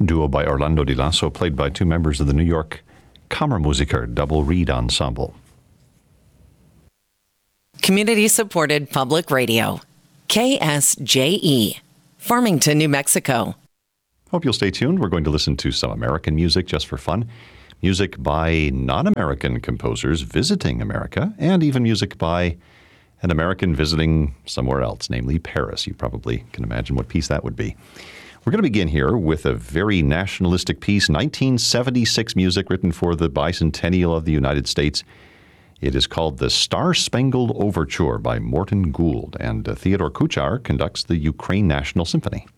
duo by Orlando Di Lasso, played by two members of the New York Kammermusiker Double Reed Ensemble. Community-supported public radio. KSJE, Farmington, New Mexico. Hope you'll stay tuned. We're going to listen to some American music just for fun. Music by non-American composers visiting America, and even music by an American visiting somewhere else, namely Paris. You probably can imagine what piece that would be. We're going to begin here with a very nationalistic piece, 1976 music written for the bicentennial of the United States. It is called the Star-Spangled Overture by Morton Gould, and Theodore Kuchar conducts the Ukraine National Symphony.